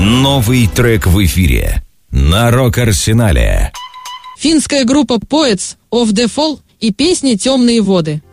Новый трек в эфире на Рок-Арсенале. Финская группа Poets of the Fall и песня «Темные воды».